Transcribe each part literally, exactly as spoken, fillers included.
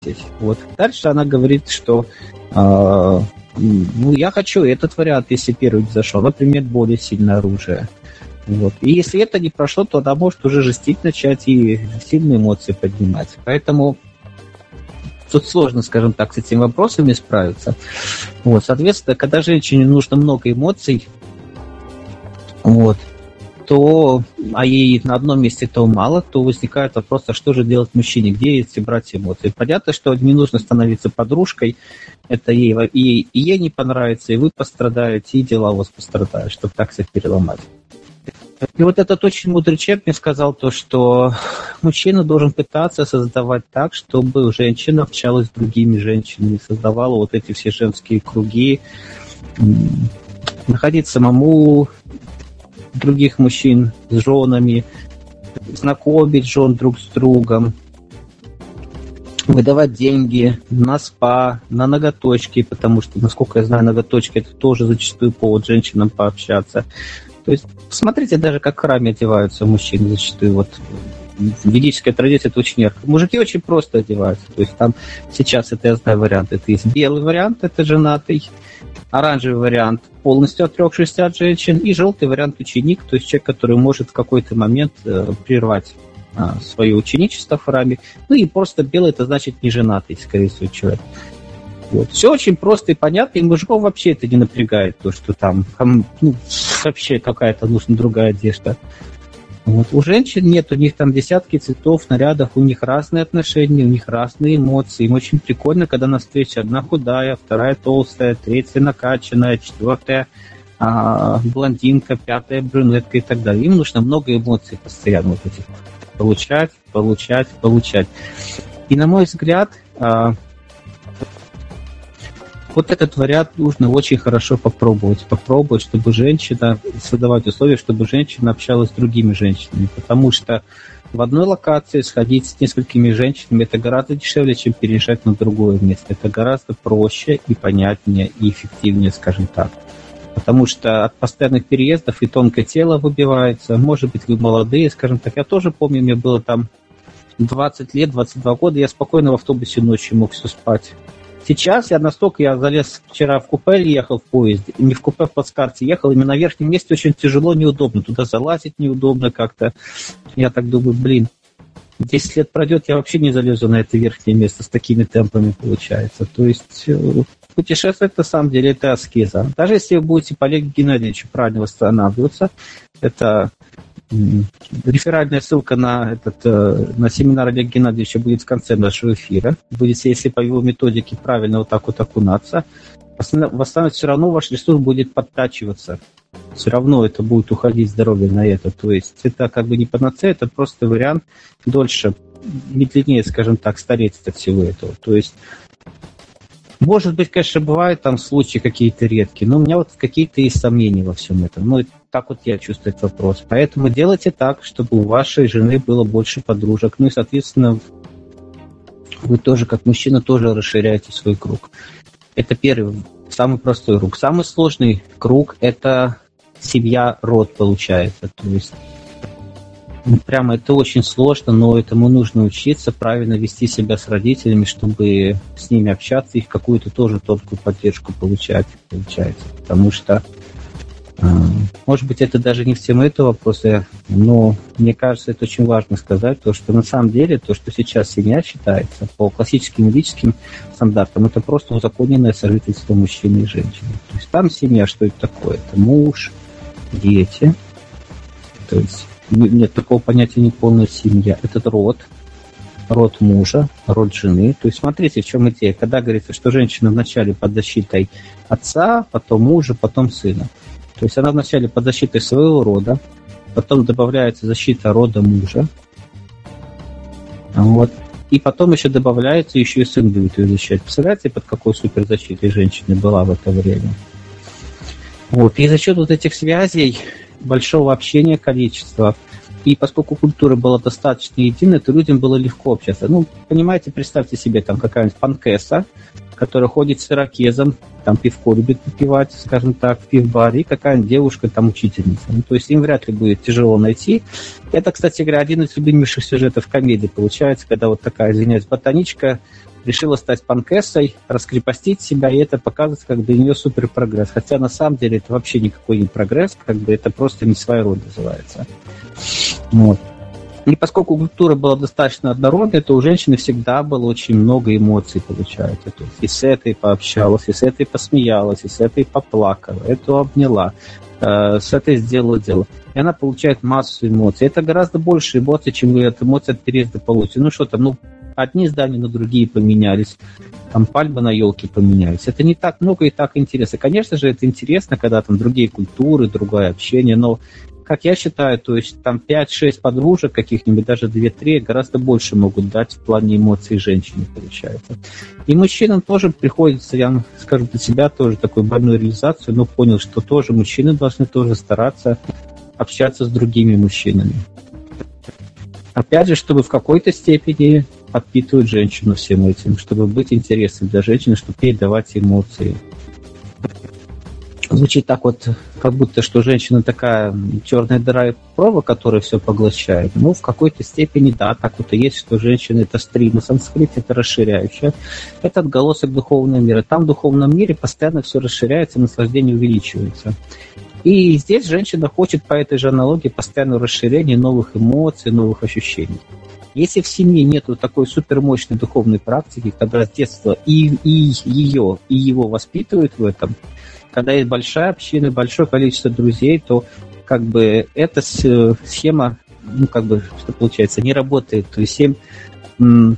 Вот. Дальше она говорит, что э, ну, я хочу этот вариант, если первый не зашел, например, более сильное оружие. Вот. И если это не прошло, то она может уже жестить начать и сильные эмоции поднимать. Поэтому тут сложно, скажем так, с этими вопросами справиться. Вот. Соответственно, когда женщине нужно много эмоций, вот, то, а ей на одном месте этого мало, то возникает вопрос, а что же делать мужчине, где эти брать эмоции? Понятно, что не нужно становиться подружкой, это ей, и, и ей не понравится, и вы пострадаете, и дела у вас пострадают, чтобы так все переломать. И вот этот очень мудрый человек мне сказал то, что мужчина должен пытаться создавать так, чтобы женщина общалась с другими женщинами, создавала вот эти все женские круги, находить самому других мужчин с женами, знакомить жен друг с другом, выдавать деньги на спа, на ноготочки, потому что, насколько я знаю, ноготочки – это тоже зачастую повод женщинам пообщаться. То есть, посмотрите даже, как в храме одеваются мужчины зачастую. Вот ведическая традиция это очень ярко. Мужики очень просто одеваются. То есть там сейчас это, я знаю, вариант. Это есть белый вариант, это женатый, оранжевый вариант, полностью отрекшийся от женщин, и желтый вариант ученик, то есть человек, который может в какой-то момент э, прервать а, свое ученичество в храме. Ну и просто белый это значит не женатый, скорее всего, человек. Вот. Все очень просто и понятно, и мужиков вообще это не напрягает, то, что там, там ну, вообще какая-то нужна другая одежда. Вот. У женщин нет, у них там десятки цветов, нарядов, у них разные отношения, у них разные эмоции. Им очень прикольно, когда на встрече одна худая, вторая толстая, третья накачанная, четвертая а, блондинка, пятая брюнетка и так далее. Им нужно много эмоций постоянно вот этих получать, получать, получать. И на мой взгляд, а, вот этот вариант нужно очень хорошо попробовать. Попробовать, чтобы женщина, создавать условия, чтобы женщина общалась с другими женщинами. Потому что в одной локации сходить с несколькими женщинами это гораздо дешевле, чем переезжать на другое место. Это гораздо проще и понятнее, и эффективнее, скажем так. Потому что от постоянных переездов и тонкое тело выбивается. Может быть, вы молодые, скажем так. Я тоже помню, мне было там двадцать лет, двадцать два года, я спокойно в автобусе ночью мог все спать. Сейчас я настолько, я залез вчера в купе, ехал в поезде, и не в купе, в плацкарте ехал, именно на верхнем месте очень тяжело, неудобно, туда залазить неудобно как-то. Я так думаю, блин, десять лет пройдет, я вообще не залезу на это верхнее место с такими темпами получается. То есть путешествовать на самом деле это аскеза. Даже если вы будете по Олегу Геннадьевичу правильно восстанавливаться, это... Реферальная ссылка на, этот, на семинар Олега Геннадьевича будет в конце нашего эфира. Будете, если по его методике правильно вот так вот окунаться, восстановить все равно ваш ресурс будет подтачиваться. Все равно это будет уходить здоровье на это. То есть это как бы не панацея, это просто вариант дольше, медленнее, скажем так, стареть от всего этого. То есть может быть, конечно, бывают там случаи какие-то редкие, но у меня вот какие-то есть сомнения во всем этом. Ну, так вот я чувствую этот вопрос. Поэтому делайте так, чтобы у вашей жены было больше подружек. Ну и, соответственно, вы тоже, как мужчина, тоже расширяете свой круг. Это первый, самый простой круг. Самый сложный круг – это семья, род получается. То есть прямо это очень сложно, но этому нужно учиться, правильно вести себя с родителями, чтобы с ними общаться, их какую-то тоже тонкую поддержку получать, получается. Потому что, э, может быть, это даже не в тему этого вопроса, но мне кажется, это очень важно сказать, то, что на самом деле то, что сейчас семья считается по классическим юридическим стандартам, это просто узаконенное сожительство мужчины и женщины. То есть там семья, что это такое? Это муж, дети, то есть нет такого понятия неполная семья. Это род, род мужа, род жены. То есть смотрите, в чем идея. Когда говорится, что женщина вначале под защитой отца, потом мужа, потом сына. То есть она вначале под защитой своего рода, потом добавляется защита рода мужа. Вот. И потом еще добавляется, еще и сын будет ее защищать. Представляете, под какой суперзащитой женщина была в это время? Вот. И за счет вот этих связей, большого общения, количества, и поскольку культура была достаточно единой, то людям было легко общаться. Ну, понимаете, представьте себе, там какая-нибудь панкесса, которая ходит с ирокезом, там пивко любит попивать, скажем так, в пивбаре, и какая-нибудь девушка, там учительница. Ну, то есть им вряд ли будет тяжело найти. Это, кстати говоря, один из любимейших сюжетов комедии получается, когда вот такая, извиняюсь, ботаничка решила стать панкессой, раскрепостить себя, и это показывается как для нее супер прогресс. Хотя на самом деле это вообще никакой не прогресс, как бы это просто не своя роль называется. Вот. И поскольку культура была достаточно однородной, то у женщины всегда было очень много эмоций, получается. То есть и с этой пообщалась, и с этой посмеялась, и с этой поплакала, эту обняла, э, с этой сделала дело. И она получает массу эмоций. Это гораздо больше эмоций, чем вы от эмоций от переезда получите. Ну что там, ну, одни здания на другие поменялись, там пальмы на елке поменялись. Это не так много и так интересно. Конечно же, это интересно, когда там другие культуры, другое общение, но как я считаю, то есть там пять-шесть подружек каких-нибудь, даже две-три, гораздо больше могут дать в плане эмоций женщине, получается. И мужчинам тоже приходится, я скажу для себя, тоже такую больную реализацию, но понял, что тоже мужчины должны тоже стараться общаться с другими мужчинами. Опять же, чтобы в какой-то степени подпитывать женщину всем этим, чтобы быть интересным для женщины, чтобы передавать эмоции. Звучит так вот, как будто, что женщина такая черная дыра и прова, которая все поглощает. Ну, в какой-то степени, да, так вот и есть, что женщина — это стри на санскрите, это расширяющее. Это отголосок духовного мира. Там в духовном мире постоянно все расширяется, наслаждение увеличивается. И здесь женщина хочет по этой же аналогии постоянного расширения новых эмоций, новых ощущений. Если в семье нет такой супермощной духовной практики, когда с детства и, и ее, и его воспитывают в этом, когда есть большая община, большое количество друзей, то как бы эта схема, ну как бы, что получается, не работает. То есть им м,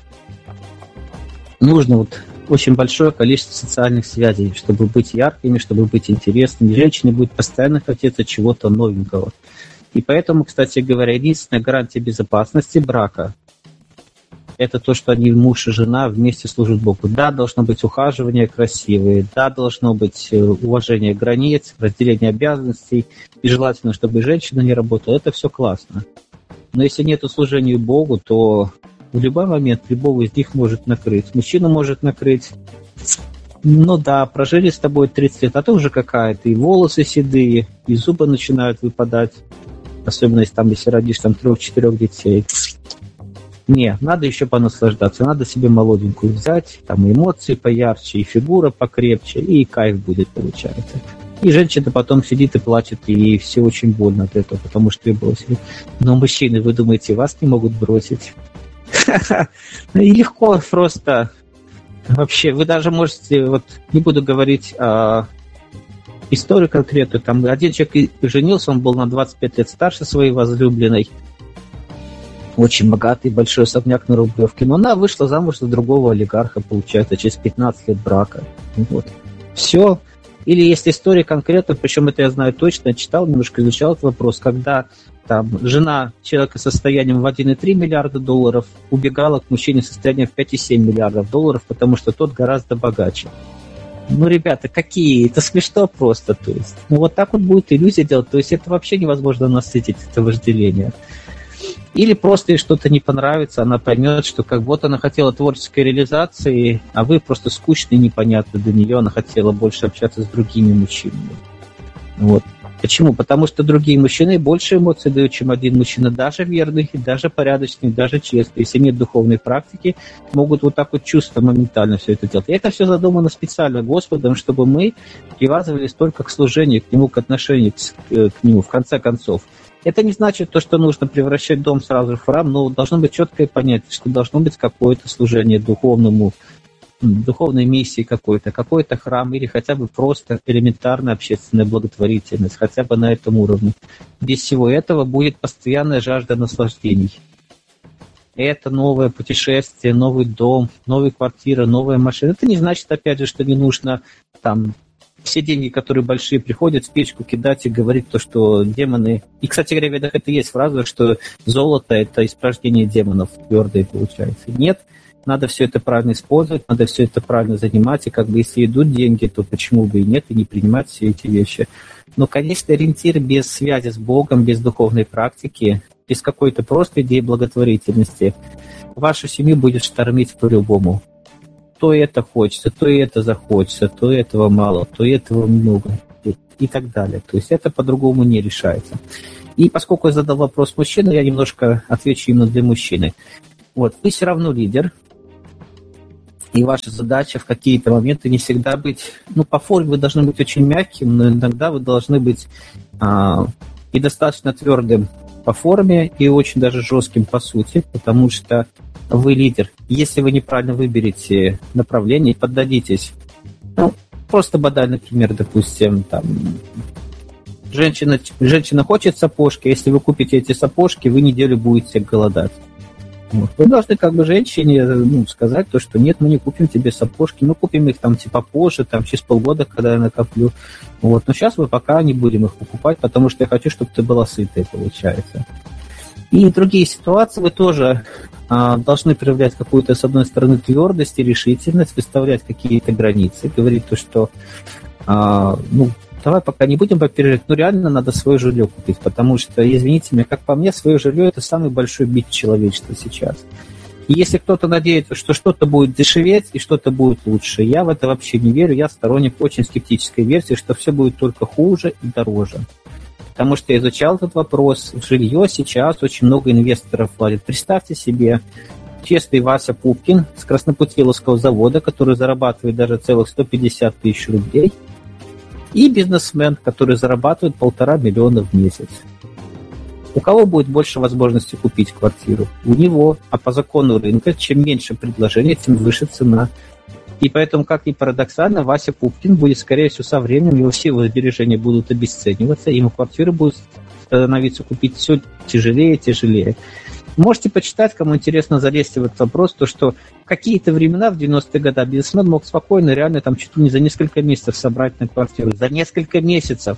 нужно вот очень большое количество социальных связей, чтобы быть яркими, чтобы быть интересными. Женщине будет постоянно хотеться чего-то новенького. И поэтому, кстати говоря, единственная гарантия безопасности брака — это то, что они, муж и жена, вместе служат Богу. Да, должно быть ухаживание красивое, да, должно быть уважение границ, разделение обязанностей, и желательно, чтобы женщина не работала. Это все классно. Но если нет служения Богу, то в любой момент любого из них может накрыть. Мужчина может накрыть. Ну да, прожили с тобой тридцать лет, а ты уже какая-то, и волосы седые, и зубы начинают выпадать. Особенно если, там, если родишь там трех-четырех детей. Не, надо еще понаслаждаться, надо себе молоденькую взять, там эмоции поярче, и фигура покрепче, и кайф будет, получается. И женщина потом сидит и плачет, и ей все очень больно от этого, потому что ее бросили. Но мужчины, вы думаете, вас не могут бросить? И легко просто. Вообще, вы даже можете, вот не буду говорить о истории конкретно, там один человек женился, он был на двадцать пять лет старше своей возлюбленной, очень богатый, большой особняк на Рублевке, но она вышла замуж за другого олигарха, получается, через пятнадцать лет брака. Вот. Все. Или есть история конкретно, причем это я знаю точно, читал, немножко изучал этот вопрос, когда там жена человека с состоянием в один целых три миллиарда долларов убегала к мужчине с состоянием в пять целых семь миллиардов долларов, потому что тот гораздо богаче. Ну, ребята, какие? Это смешно просто, то есть. Ну, вот так вот будет иллюзия делать, то есть это вообще невозможно насытить, это вожделение. Или просто ей что-то не понравится, она поймет, что как вот она хотела творческой реализации, а вы просто скучны и непонятны для нее, она хотела больше общаться с другими мужчинами. Вот. Почему? Потому что другие мужчины больше эмоций дают, чем один мужчина, даже верный, даже порядочный, даже честный. Если нет духовной практики, могут вот так вот чувства моментально все это делать. И это все задумано специально Господом, чтобы мы привязывались только к служению, к Нему, к отношению к, к Нему, в конце концов. Это не значит то, что нужно превращать дом сразу в храм, но должно быть четкое понятие, что должно быть какое-то служение духовному, духовной миссии какой-то, какой-то храм или хотя бы просто элементарная общественная благотворительность, хотя бы на этом уровне. Без всего этого будет постоянная жажда наслаждений. Это новое путешествие, новый дом, новая квартира, новая машина. Это не значит, опять же, что не нужно там все деньги, которые большие, приходят в печку кидать и говорить то, что демоны... И, кстати говоря, в ведах это есть фраза, что золото — это испражнение демонов, твердое получается. Нет, надо все это правильно использовать, надо все это правильно занимать, и как бы если идут деньги, то почему бы и нет, и не принимать все эти вещи. Но, конечно, ориентир без связи с Богом, без духовной практики, без какой-то просто идеи благотворительности вашу семью будет штормить по-любому. То это хочется, то и это захочется, то этого мало, то этого много и, и так далее. То есть это по-другому не решается. И поскольку я задал вопрос мужчины, я немножко отвечу именно для мужчины. Вот, вы все равно лидер, И ваша задача в какие-то моменты не всегда быть... Ну, по форме вы должны быть очень мягким, но иногда вы должны быть а, и достаточно твердым по форме, и очень даже жестким по сути, потому что вы лидер. Если вы неправильно выберете направление и поддадитесь... Ну, просто банальный пример, допустим, там... Женщина, женщина хочет сапожки, если вы купите эти сапожки, вы неделю будете голодать. Вот. Вы должны как бы женщине ну, сказать то, что нет, мы не купим тебе сапожки, мы купим их там типа позже, там через полгода, когда я накоплю. Вот. Но сейчас мы пока не будем их покупать, потому что я хочу, чтобы ты была сытая, получается. И другие ситуации вы тоже а, должны проявлять какую-то, с одной стороны, твердость и решительность, выставлять какие-то границы, говорить то, что а, ну, давай пока не будем попереживать, но реально надо свое жилье купить, потому что, извините меня, как по мне, свое жилье – это самый большой бит человечества сейчас. И если кто-то надеется, что что-то будет дешеветь и что-то будет лучше, я в это вообще не верю, я сторонник очень скептической версии, что все будет только хуже и дороже. Потому что я изучал этот вопрос, в жилье сейчас очень много инвесторов вкладывают. Представьте себе, честный Вася Пупкин с Краснопутиловского завода, который зарабатывает даже целых сто пятьдесят тысяч рублей, и бизнесмен, который зарабатывает полтора миллиона в месяц. У кого будет больше возможности купить квартиру? У него. А по закону рынка, чем меньше предложений, тем выше цена. И поэтому, как ни парадоксально, Вася Пупкин будет, скорее всего, со временем, его все его сбережения будут обесцениваться, ему квартиры будут становиться купить все тяжелее и тяжелее. Можете почитать, кому интересно, залезть в этот вопрос, то, что в какие-то времена, в девяностые годы, бизнесмен мог спокойно, реально, там, чуть ли не за несколько месяцев собрать на квартиру. За несколько месяцев.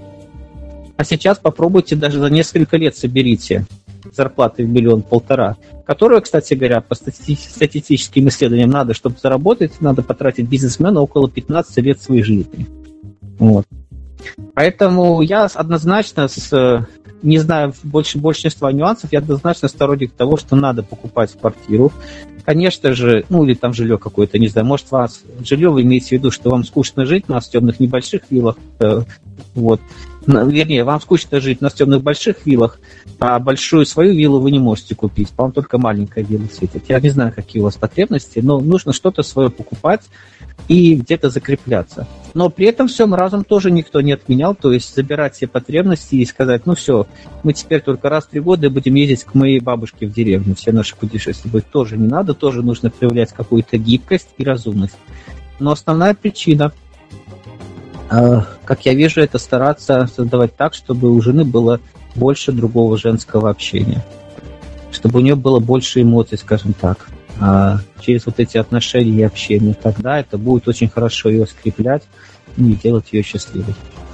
А сейчас попробуйте даже за несколько лет соберите зарплаты в миллион-полтора, которую, кстати говоря, по стати- статистическим исследованиям надо, чтобы заработать, надо потратить бизнесмену около пятнадцать лет своей жизни. Вот. Поэтому я однозначно с... Не знаю больше большинства нюансов, я однозначно сторонник того, что надо покупать квартиру. Конечно же, ну или там жилье какое-то, не знаю, может, вас жилье вы имеете в виду, что вам скучно жить на темных небольших виллах, э, вот. Вернее, вам скучно жить на темных больших виллах, а большую свою виллу вы не можете купить, вам только маленькая вилла светит. Я не знаю, какие у вас потребности, но нужно что-то свое покупать и где-то закрепляться. Но при этом всем разум тоже никто не отменял, то есть забирать все потребности и сказать, ну все, мы теперь только раз в три года будем ездить к моей бабушке в деревню, все наши путешествия будет тоже не надо, тоже нужно проявлять какую-то гибкость и разумность. Но основная причина, как я вижу, это стараться создавать так, чтобы у жены было больше другого женского общения, чтобы у нее было больше эмоций, скажем так, через вот эти отношения и общение. Тогда это будет очень хорошо ее скреплять и делать ее счастливой.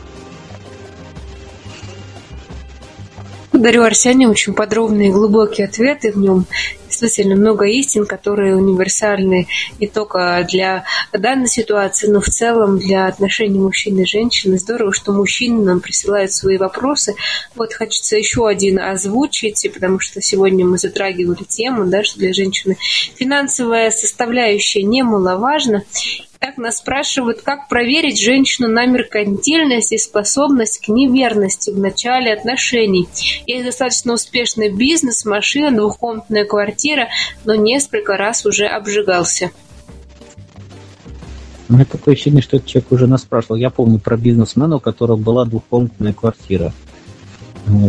Благодарю, Арсений, очень подробные и глубокие ответы в нем. Действительно, много истин, которые универсальны не только для данной ситуации, но в целом для отношений мужчины и женщины. Здорово, что мужчины нам присылают свои вопросы. Вот хочется еще один озвучить, потому что сегодня мы затрагивали тему, да, что для женщины финансовая составляющая немаловажна. Так нас спрашивают, как проверить женщину на меркантильность и способность к неверности в начале отношений. Есть достаточно успешный бизнес, машина, двухкомнатная квартира, но несколько раз уже обжигался. У меня такое ощущение, что этот человек уже нас спрашивал. Я помню про бизнесмена, у которого была двухкомнатная квартира. Вот.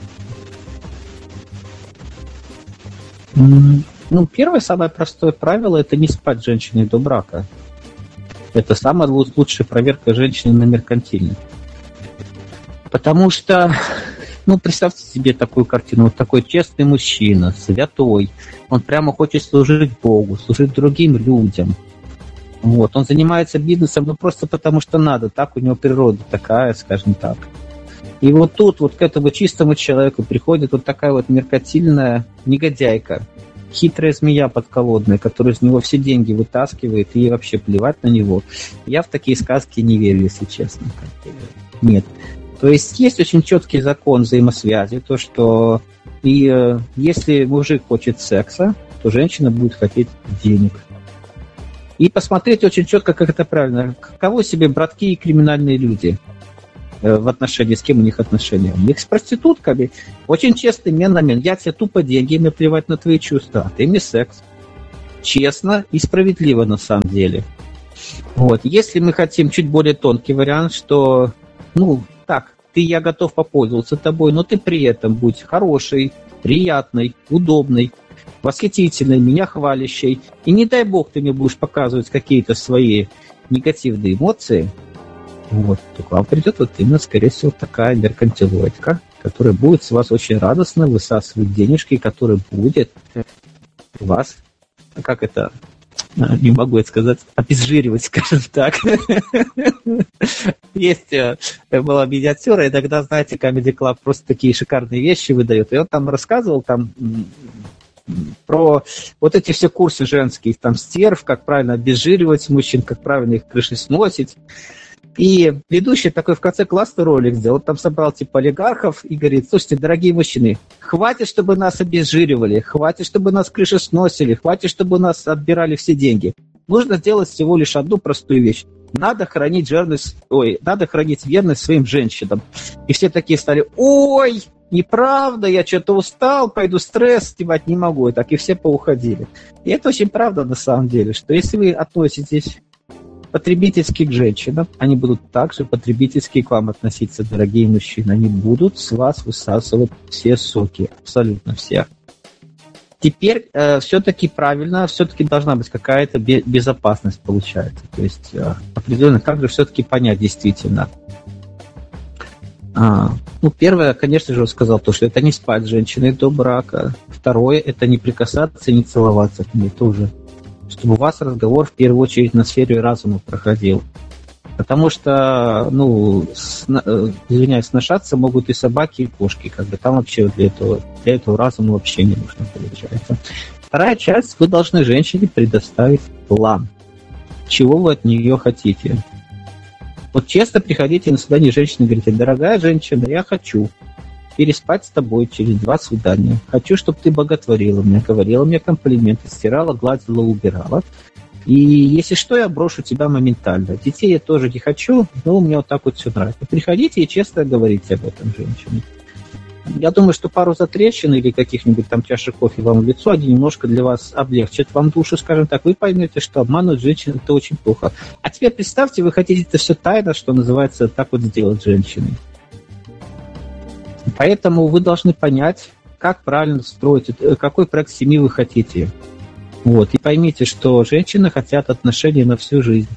Ну, первое, самое простое правило – это не спать с женщиной до брака. Это самая лучшая проверка женщины на меркантильность. Потому что, ну, представьте себе такую картину. Вот такой честный мужчина, святой. Он прямо хочет служить Богу, служить другим людям. Вот. Он занимается бизнесом, ну, просто потому что надо. Так у него природа такая, скажем так. И вот тут вот к этому чистому человеку приходит вот такая вот меркантильная негодяйка. Хитрая змея подколодная, которая из него все деньги вытаскивает, и ей вообще плевать на него. Я в такие сказки не верю, если честно. Нет. То есть есть очень четкий закон взаимосвязи, то что и э, если мужик хочет секса, то женщина будет хотеть денег. И посмотреть очень четко, как это правильно. Кого себе братки и криминальные люди в отношении, с кем у них отношения. У них с проститутками. Очень честный мен на мен. Я тебе тупо деньги, мне плевать на твои чувства, а ты мне секс. честно и справедливо на самом деле. Вот. Если мы хотим чуть более тонкий вариант, что, ну, так, ты, я готов попользоваться тобой, но ты при этом будь хорошей, приятной, удобной, восхитительной, меня хвалящей. И не дай бог ты мне будешь показывать какие-то свои негативные эмоции, вот, то к вам придет вот именно, скорее всего, такая меркантилоидка, которая будет с вас очень радостно высасывать денежки, которая будет вас, как это, не могу это сказать, обезжиривать, скажем так. Есть, была миниатюра, и тогда, знаете, Comedy Club просто такие шикарные вещи выдает. И он там рассказывал там про вот эти все курсы женские, там стерв, как правильно обезжиривать мужчин, как правильно их крышесносить. И ведущий такой в конце классный ролик сделал, там собрал типа олигархов и говорит: слушайте, дорогие мужчины, хватит, чтобы нас обезжиривали, хватит, чтобы нас крышесносили, хватит, чтобы нас отбирали все деньги. Нужно сделать всего лишь одну простую вещь. Надо хранить верность, ой, надо хранить верность своим женщинам. И все такие стали: ой, неправда, я что-то устал, пойду стресс снимать не могу. И так и все поуходили. И это очень правда на самом деле, что если вы относитесь потребительски к женщинам, они будут также потребительски к вам относиться, дорогие мужчины. Они будут с вас высасывать все соки, абсолютно все. Теперь э, все-таки правильно, все-таки должна быть какая-то be- безопасность, получается. То есть э, определенно, как же все-таки понять действительно. А, ну, первое, конечно же, сказал то, что это не спать с женщиной до брака. Второе, это не прикасаться и не целоваться к ней тоже. Чтобы у вас разговор в первую очередь на сфере разума проходил. Потому что, ну, сна, извиняюсь, сношаться могут и собаки, и кошки. Как бы там вообще для этого, для этого разума вообще не нужно, получается. Вторая часть, вы должны женщине предоставить план. Чего вы от нее хотите. Вот честно приходите на свидание женщины и говорите: дорогая женщина, я хочу переспать с тобой через два свидания. Хочу, чтобы ты боготворила меня, говорила мне комплименты, стирала, гладила, убирала. И если что, я брошу тебя моментально. Детей я тоже не хочу, но мне вот так вот все нравится. Приходите и честно говорите об этом женщине. Я думаю, что пару затрещин или каких-нибудь там чашек кофе вам в лицо, они немножко для вас облегчат вам душу, скажем так. Вы поймете, что обманывать женщин – это очень плохо. А теперь представьте, вы хотите это все тайно, что называется, так вот сделать с женщиной. Поэтому вы должны понять, как правильно строить, какой проект семьи вы хотите. Вот. И поймите, что женщины хотят отношений на всю жизнь.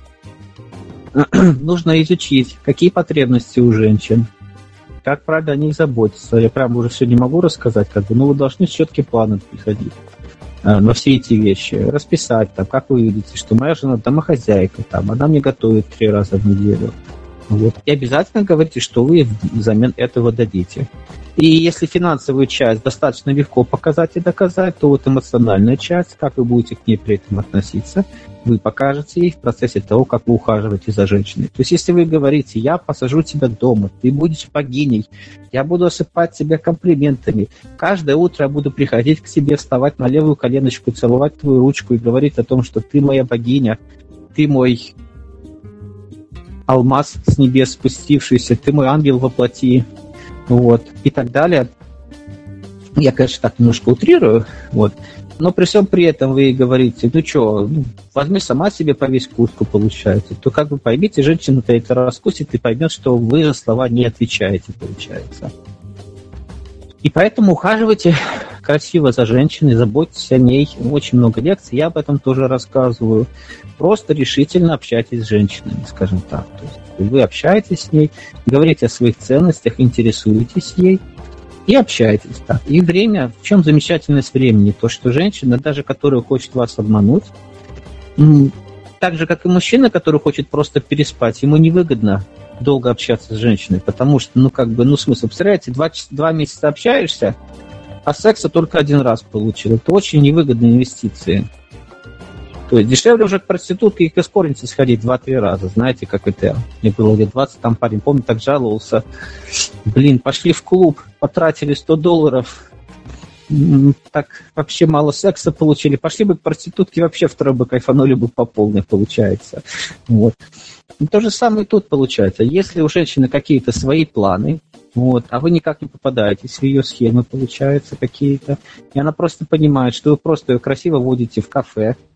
Нужно изучить, какие потребности у женщин, как правильно о них заботиться. Я прям уже все не могу рассказать, как бы, но вы должны с четким планом приходить на все эти вещи. Расписать, там, как вы видите, что моя жена домохозяйка, там, она мне готовит три раза в неделю. Вот. И обязательно говорите, что вы взамен этого дадите. И если финансовую часть достаточно легко показать и доказать, то вот эмоциональная часть, как вы будете к ней при этом относиться, вы покажете ей в процессе того, как вы ухаживаете за женщиной. То есть если вы говорите: я посажу тебя дома, ты будешь богиней, я буду осыпать тебя комплиментами, каждое утро я буду приходить к тебе, вставать на левую коленочку, целовать твою ручку и говорить о том, что ты моя богиня, ты мой алмаз с небес спустившийся, ты мой ангел во плоти, вот, и так далее. Я, конечно, так немножко утрирую, вот, но при всем при этом вы говорите: ну что, ну, возьми сама себе повесь куртку, получается, то как бы поймите, женщина-то это раскусит и поймет, что вы за слова не отвечаете, получается. И поэтому ухаживайте красиво за женщиной, заботьтесь о ней. Очень много лекций, я об этом тоже рассказываю. Просто решительно общайтесь с женщинами, скажем так. То есть вы общаетесь с ней, говорите о своих ценностях, интересуетесь ей и общаетесь. Так. И время, в чем замечательность времени? То, что женщина, даже которая хочет вас обмануть, так же, как и мужчина, который хочет просто переспать, ему невыгодно долго общаться с женщиной, потому что, ну, как бы, ну, смысл, представляете, два, два месяца общаешься, а секса только один раз получил. Это очень невыгодные инвестиции. То есть дешевле уже к проститутке и к эскортнице сходить два-три раза. Знаете, как это? Мне было лет двадцать, там парень, помню, так жаловался. Блин, пошли в клуб, потратили сто долларов, так вообще мало секса получили. Пошли бы к проститутке, вообще второй бы кайфанули бы по полной, получается. Вот. И то же самое тут получается. Если у женщины какие-то свои планы, вот, а вы никак не попадаетесь в ее схемы, получается, какие-то, и она просто понимает, что вы просто ее красиво водите в кафе,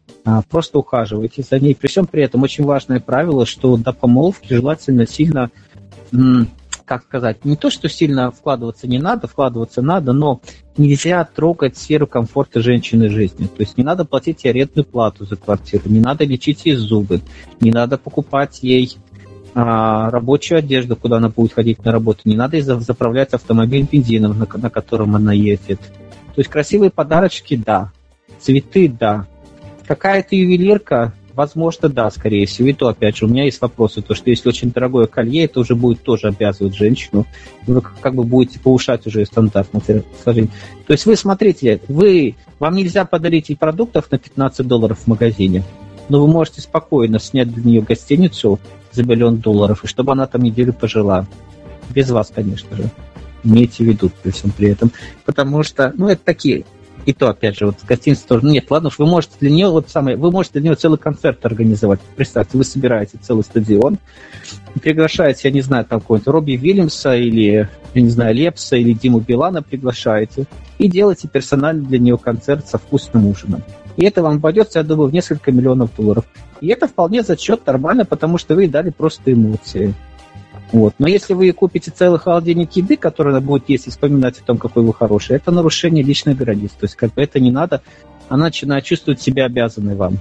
а, просто ухаживайте за ней. При всем при этом очень важное правило, что до помолвки желательно сильно, м, как сказать, не то, что сильно вкладываться не надо, вкладываться надо, но нельзя трогать сферу комфорта женщины жизни. То есть не надо платить ей арендную плату за квартиру, не надо лечить ей зубы, не надо покупать ей а, рабочую одежду, куда она будет ходить на работу, не надо ей заправлять автомобиль бензином, на, на котором она ездит. То есть красивые подарочки, да. Цветы, да. Какая-то ювелирка, возможно, да, скорее всего. И то, опять же, у меня есть вопросы, то, что если очень дорогое колье, это уже будет тоже обязывать женщину. Вы как бы будете повышать уже стандарт сложения. То есть вы смотрите, вы, вам нельзя подарить ей продуктов на пятнадцать долларов в магазине, но вы можете спокойно снять для нее гостиницу за миллион долларов, и чтобы она там неделю пожила. Без вас, конечно же. Имейте в виду при всем при этом. Потому что, ну, это такие... И то, опять же, вот гостиница тоже... Нет, ладно, вы можете для нее вот самое... Вы можете для нее целый концерт организовать. Представьте, вы собираете целый стадион, приглашаете, я не знаю, там какого-нибудь Робби Уильямса или, я не знаю, Лепса или Диму Билана приглашаете и делаете персональный для нее концерт со вкусным ужином. И это вам обойдется, я думаю, в несколько миллионов долларов. И это вполне за счет нормально, потому что вы дали просто эмоции. Вот. Но если вы купите целый холодильник еды, который она будет есть и вспоминать о том, какой вы хороший, это нарушение личных границ. То есть как бы это не надо, она начинает чувствовать себя обязанной вам.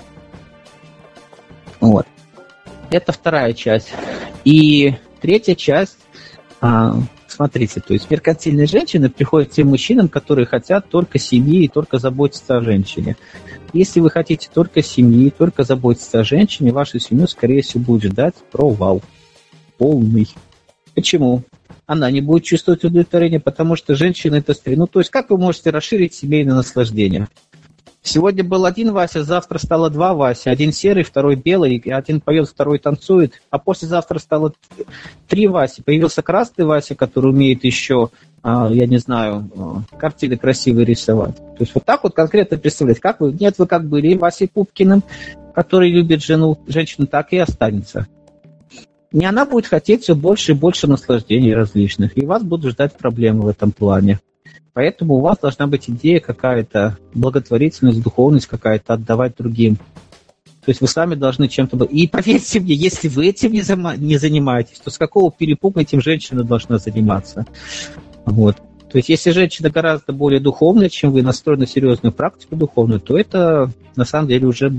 Вот. Это вторая часть. И третья часть, а, смотрите, то есть меркантильные женщины приходят к тем мужчинам, которые хотят только семьи и только заботиться о женщине. Если вы хотите только семьи, только заботиться о женщине, вашу семью, скорее всего, будет ждать провал. Полный. Почему? Она не будет чувствовать удовлетворения, потому что женщина это стрель. Ну, то есть, как вы можете расширить семейное наслаждение? Сегодня был один Вася, завтра стало два Вася. Один серый, второй белый, один поет, второй танцует. А послезавтра стало три Васи. Появился красный Вася, который умеет еще, я не знаю, картины красивые рисовать. То есть, вот так вот конкретно представлять. Как вы? Нет, вы как были Васей Пупкиным, который любит жену, женщину, так и останется. И она будет хотеть все больше и больше наслаждений различных. И вас будут ждать проблемы в этом плане. Поэтому у вас должна быть идея какая-то, благотворительность, духовность какая-то, отдавать другим. То есть вы сами должны чем-то... И поверьте мне, если вы этим не, зам... не занимаетесь, то с какого перепуга этим женщина должна заниматься? Вот. То есть если женщина гораздо более духовная, чем вы, настроена на серьезную практику духовную, то это на самом деле уже...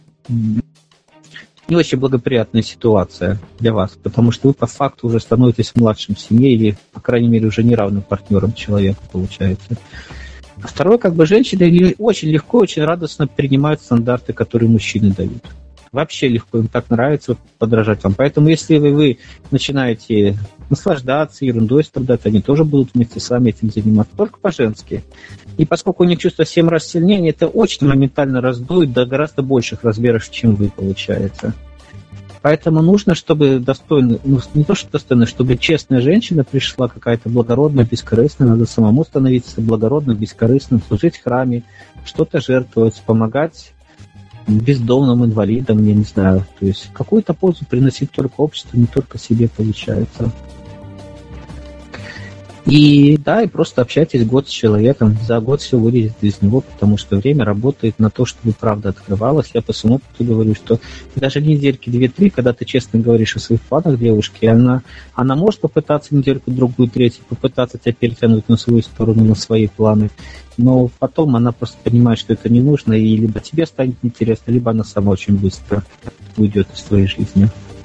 не очень благоприятная ситуация для вас, потому что вы по факту уже становитесь младшим в семье или, по крайней мере, уже неравным партнером человека, получается. А второе, как бы женщины очень легко, очень радостно принимают стандарты, которые мужчины дают. Вообще легко, им так нравится подражать вам. Поэтому если вы, вы начинаете наслаждаться, ерундой страдать, они тоже будут вместе с вами этим заниматься, только по-женски. И поскольку у них чувство в семь раз сильнее, это очень моментально раздует до гораздо больших размеров, чем вы, получается. Поэтому нужно, чтобы достойно, ну не то, что достойно, чтобы честная женщина пришла, какая-то благородная, бескорыстная, надо самому становиться благородным, бескорыстным, служить в храме, что-то жертвовать, помогать бездомным, инвалидам, я не знаю. То есть какую-то пользу приносить только обществу, не только себе, получается. И да, и просто общайтесь год с человеком, за год все вылезет из него, потому что время работает на то, чтобы правда открывалась. Я по своему опыту говорю, что даже недельки две-три, когда ты честно говоришь о своих планах девушке, она, она может попытаться недельку, другую, третью, попытаться тебя перетянуть на свою сторону, на свои планы, но потом она просто понимает, что это не нужно, и либо тебе станет интересно, либо она сама очень быстро уйдет из твоей жизни.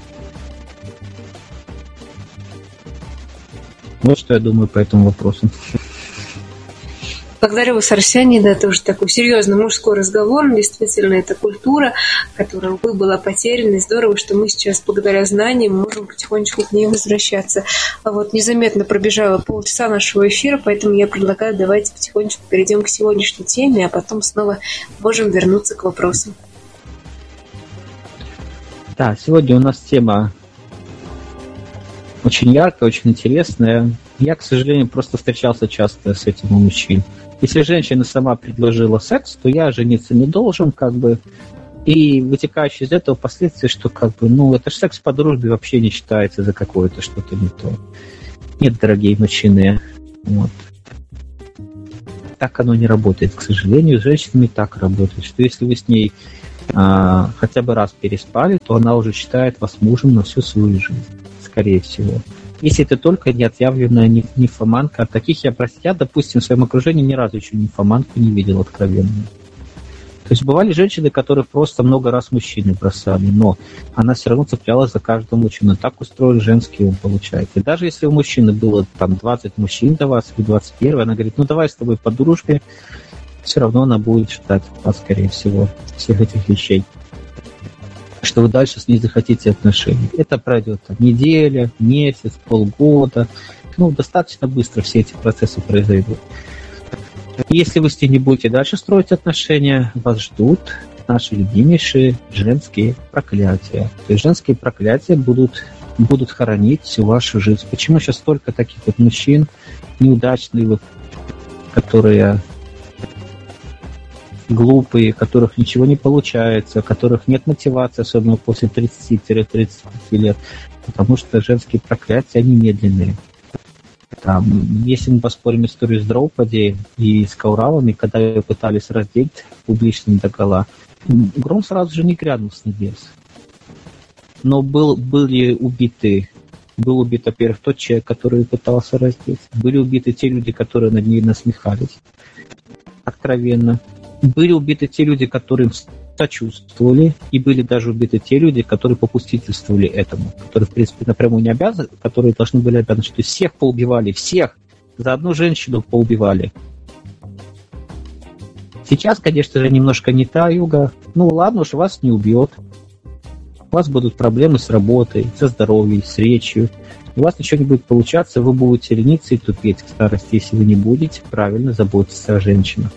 Вот что я думаю по этому вопросу. Благодарю вас, Арсений. Да, это уже такой серьезный мужской разговор. Действительно, это культура, которая, увы, была потеряна. И здорово, что мы сейчас, благодаря знаниям, можем потихонечку к ней возвращаться. А вот незаметно пробежало полчаса нашего эфира, поэтому я предлагаю, давайте потихонечку перейдем к сегодняшней теме, а потом снова можем вернуться к вопросам. Да, сегодня у нас тема очень яркая, очень интересная. Я, к сожалению, просто встречался часто с этим у мужчин. Если женщина сама предложила секс, то я жениться не должен, как бы. И вытекающее из этого последствия, что как бы, ну, это же секс по дружбе вообще не считается за какое-то что-то не то. Нет, дорогие мужчины, вот. Так оно не работает, к сожалению. С женщинами так работает, что если вы с ней а, хотя бы раз переспали, то она уже считает вас мужем на всю свою жизнь, скорее всего. Если это только не отъявленная нимфоманка, а таких я, я, допустим, в своем окружении ни разу еще нимфоманку не видел откровенную. То есть бывали женщины, которые просто много раз мужчины бросали, но она все равно цеплялась за каждого мужчину. Так устроен женский ум, получается. И даже если у мужчины было там двадцать мужчин до вас, или двадцать один, она говорит, ну давай с тобой по дружбе, все равно она будет ждать вас, скорее всего, всех этих вещей, что вы дальше с ней захотите отношений. Это пройдет там, неделя, месяц, полгода. Ну, достаточно быстро все эти процессы произойдут. Если вы с ней не будете дальше строить отношения, вас ждут наши любимейшие женские проклятия. То есть женские проклятия будут, будут хоронить всю вашу жизнь. Почему сейчас столько таких вот мужчин неудачных, которые глупые, у которых ничего не получается, у которых нет мотивации, особенно после тридцати-тридцати пяти лет, потому что женские проклятия, они медленные. Там, если мы поспорим историю с Драупади и с Кауравами, когда ее пытались раздеть публично догола, гром сразу же не грянул с небес. Но был, были убиты, был убит, во-первых, тот человек, который пытался раздеть. Были убиты те люди, которые над ней насмехались откровенно. Были убиты те люди, которые сочувствовали, и были даже убиты те люди, которые попустительствовали этому, которые, в принципе, напрямую не обязаны, которые должны были обязаны, что всех поубивали, всех, за одну женщину поубивали. Сейчас, конечно же, немножко не та юга. Ну ладно уж, вас не убьет. У вас будут проблемы с работой, со здоровьем, с речью. У вас ничего не будет получаться, вы будете лениться и тупеть к старости, если вы не будете правильно заботиться о женщинах.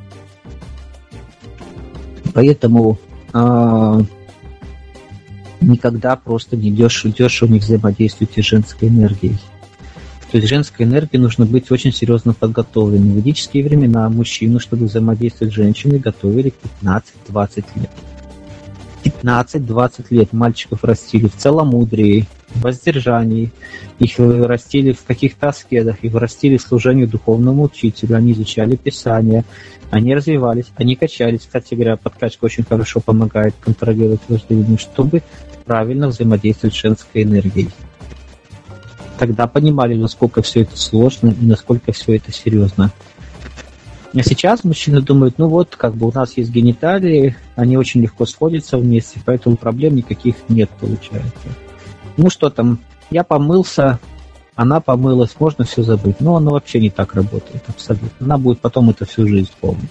Поэтому а, никогда просто не дешево, дешево не взаимодействуйте с женской энергией. То есть женской энергии нужно быть очень серьезно подготовленным. В ведические времена мужчину, чтобы взаимодействовать с женщиной, готовили пятнадцать-двадцать лет. пятнадцать-двадцать лет мальчиков растили в целомудрии, в воздержании, их растили в каких-то аскедах, их растили в служении духовному учителю, они изучали Писание, они развивались, они качались. Кстати говоря, подкачка очень хорошо помогает контролировать вожделение, чтобы правильно взаимодействовать с женской энергией. Тогда понимали, насколько все это сложно и насколько все это серьезно. А сейчас мужчины думают, ну вот, как бы у нас есть гениталии, они очень легко сходятся вместе, поэтому проблем никаких нет, получается. Ну что там, я помылся, она помылась, можно все забыть. Но оно вообще не так работает, абсолютно. Она будет потом это всю жизнь помнить.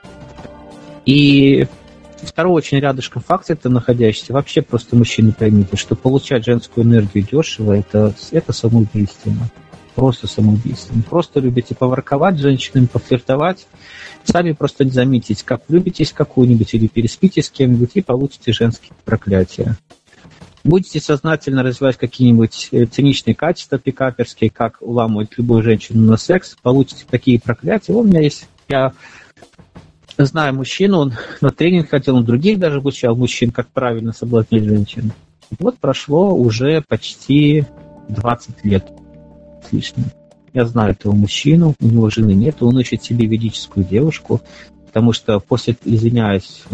И второй очень рядышком факт, это находящийся, вообще просто мужчины поймите, что получать женскую энергию дешево, это, это самоубийственно. Просто самоубийственно. Просто любите поворковать с женщинами, пофлиртовать. Сами просто не заметите, как влюбитесь в какую-нибудь или переспите с кем-нибудь и получите женские проклятия. Будете сознательно развивать какие-нибудь циничные качества пикаперские, как уламывать любую женщину на секс, получите такие проклятия. У меня есть, я знаю мужчину, он на тренинг ходил, он других даже обучал мужчин, как правильно соблазнить женщин. Вот прошло уже почти двадцать лет с лишним. Я знаю этого мужчину, у него жены нет, он ищет себе ведическую девушку, потому что после, извиняюсь,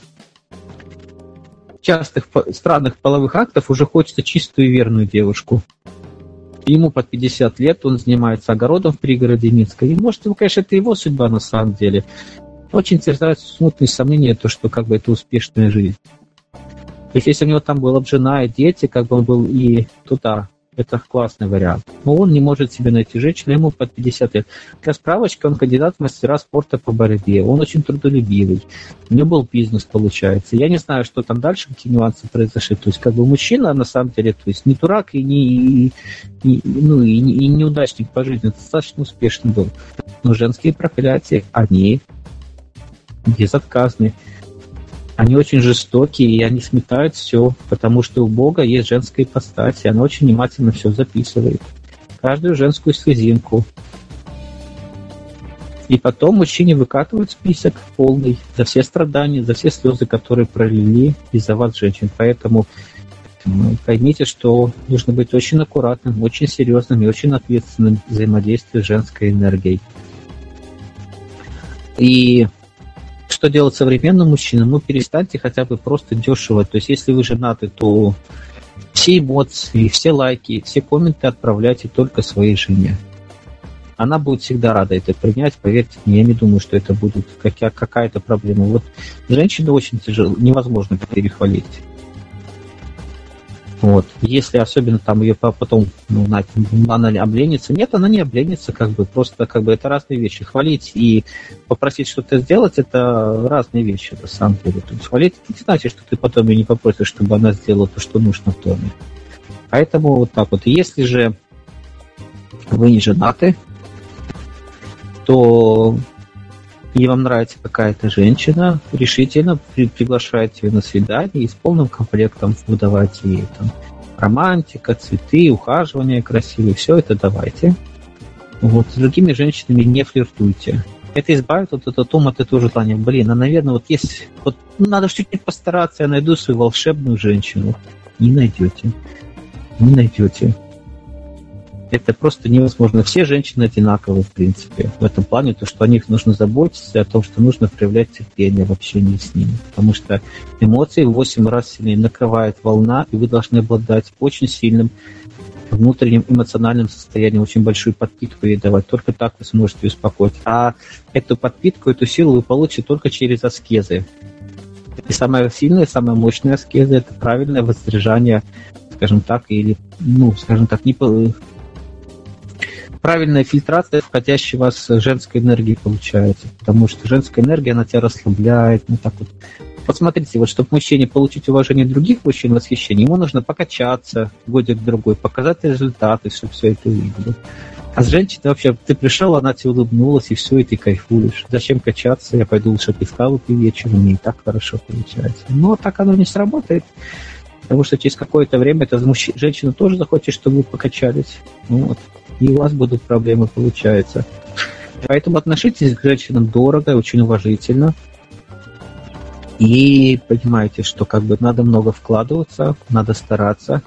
частых странных половых актов уже хочется чистую и верную девушку. Ему под пятьдесят лет, он занимается огородом в пригороде Минска. И может, конечно, это его судьба на самом деле. Очень терзают смутные сомнения, то, что как бы это успешная жизнь. То есть, если у него там была бы жена и дети, как бы он был и туда, это классный вариант. Но он не может себе найти женщину, ему под пятьдесят лет. Для справочки, он кандидат в мастера спорта по борьбе. Он очень трудолюбивый. У него был бизнес, получается. Я не знаю, что там дальше, какие нюансы произошли. То есть, как бы мужчина, на самом деле, то есть не дурак и не, и, ну, и, и неудачник по жизни. Достаточно успешный был. Но женские проклятия, они безотказны. Они очень жестокие, и они сметают все, потому что у Бога есть женская ипостась, и она очень внимательно все записывает. Каждую женскую слезинку. И потом мужчине выкатывают список полный за все страдания, за все слезы, которые пролили из-за вас, женщин. Поэтому ну, поймите, что нужно быть очень аккуратным, очень серьезным и очень ответственным в взаимодействии с женской энергией. И что делать современным мужчинам? Ну, перестаньте хотя бы просто дешево. То есть, если вы женаты, то все эмоции, все лайки, все комменты отправляйте только своей жене. Она будет всегда рада это принять, поверьте мне, я не думаю, что это будет какая-то проблема. Вот женщину очень тяжело, невозможно перехвалить. Вот. Если особенно там ее потом, ну, она обленится, нет, она не обленится, как бы, просто как бы это разные вещи. Хвалить и попросить что-то сделать, это разные вещи, на самом деле. То есть хвалить это не значит, что ты потом ее не попросишь, чтобы она сделала то, что нужно в доме. Поэтому вот так вот. Если же вы не женаты, то и вам нравится какая-то женщина, решительно при- приглашайте ее на свидание и с полным комплектом выдавайте ей там романтика, цветы, ухаживание красивые, все это давайте. Вот, с другими женщинами не флиртуйте. Это избавит вот от ума от этого желания. Блин, а, наверное, вот есть... Вот, ну, надо чуть-чуть постараться, я найду свою волшебную женщину. Не найдете. Не найдете. Это просто невозможно. Все женщины одинаковые, в принципе. В этом плане, то, что о них нужно заботиться, о том, что нужно проявлять терпение в общении с ними. Потому что эмоции в восемь раз сильнее накрывает волна, и вы должны обладать очень сильным внутренним эмоциональным состоянием, очень большую подпитку ей давать. Только так вы сможете успокоить. А эту подпитку, эту силу вы получите только через аскезы. И самая сильная, самая мощная аскеза – это правильное воздержание, скажем так, или, ну, скажем так, не по... правильная фильтрация входящей в вас женской энергии получается, потому что женская энергия, она тебя расслабляет, ну так вот. Посмотрите, вот чтобы мужчине получить уважение других мужчин, восхищение, ему нужно покачаться годик-другой, показать результаты, чтобы все это увидели. А с женщиной вообще, ты пришел, она тебе улыбнулась, и все, и ты кайфуешь. Зачем качаться? Я пойду лучше пивка выпью вечером, мне и так хорошо получается. Но так оно не сработает. Потому что через какое-то время эта мужч... женщина тоже захочет, чтобы вы покачались. Ну, вот. И у вас будут проблемы, получается. Поэтому относитесь к женщинам дорого и очень уважительно. И понимаете, что как бы надо много вкладываться, надо стараться.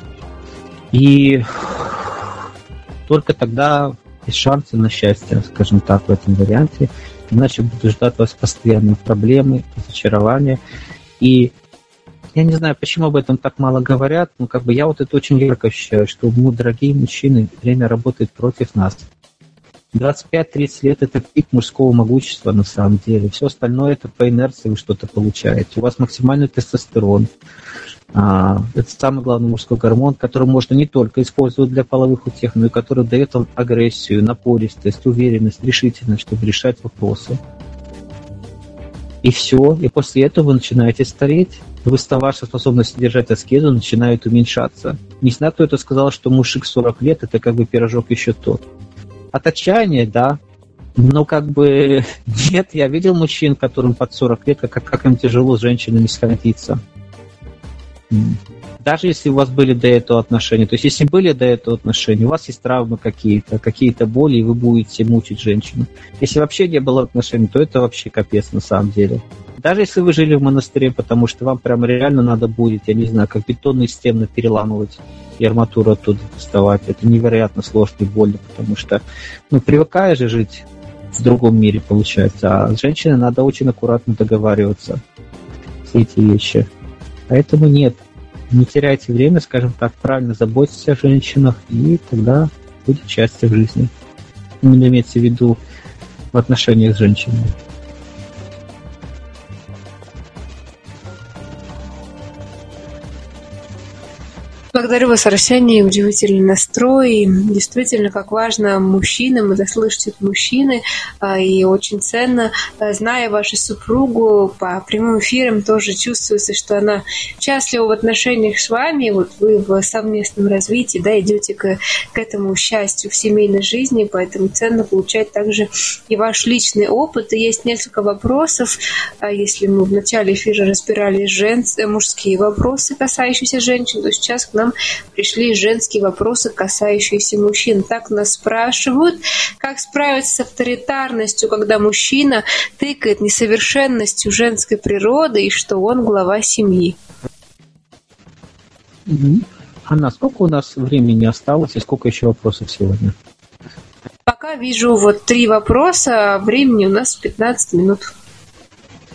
И только тогда есть шансы на счастье, скажем так, в этом варианте. Иначе будут ждать вас постоянные проблемы, разочарования. И я не знаю, почему об этом так мало говорят, но как бы я вот это очень ярко ощущаю, что мы, дорогие мужчины, время работает против нас. двадцать пять тридцать лет – это пик мужского могущества на самом деле. Все остальное – это по инерции вы что-то получаете. У вас максимальный тестостерон. А, это самый главный мужской гормон, который можно не только использовать для половых утех, но и который дает вам агрессию, напористость, уверенность, решительность, чтобы решать вопросы. И все. И после этого вы начинаете стареть. Ваша способность держать аскезу начинает уменьшаться. Не знаю, кто это сказал, что мужик сорок лет – это как бы пирожок еще тот. От отчаяния, да. Но как бы нет, я видел мужчин, которым под сорок лет, как, как им тяжело с женщинами сходиться. Даже если у вас были до этого отношения, то есть если были до этого отношения, у вас есть травмы какие-то, какие-то боли, и вы будете мучить женщину. Если вообще не было отношений, то это вообще капец на самом деле. Даже если вы жили в монастыре, потому что вам прям реально надо будет, я не знаю, как бетонные стены переламывать и арматуру оттуда доставать. Это невероятно сложно и больно, потому что, ну, привыкаешь же жить в другом мире, получается. А с женщиной надо очень аккуратно договариваться. Все эти вещи. Поэтому нет. Не теряйте время, скажем так, правильно заботьтесь о женщинах, и тогда будет счастье в жизни. Именно имеется в виду в отношениях с женщинами. Благодарю вас, Арсений, удивительный настрой. Действительно, как важно мужчинам, это слышать от мужчины, и очень ценно. Зная вашу супругу по прямым эфирам, тоже чувствуется, что она счастлива в отношениях с вами, вот вы в совместном развитии, да, идете к, к этому счастью в семейной жизни, поэтому ценно получать также и ваш личный опыт. И есть несколько вопросов, если мы в начале эфира разбирали женские, мужские вопросы, касающиеся женщин, то сейчас к нам пришли женские вопросы, касающиеся мужчин. Так нас спрашивают, как справиться с авторитарностью, когда мужчина тыкает несовершенностью женской природы и что он глава семьи. Анна, сколько у нас времени осталось и сколько еще вопросов сегодня? Пока вижу вот три вопроса, времени у нас пятнадцать минут.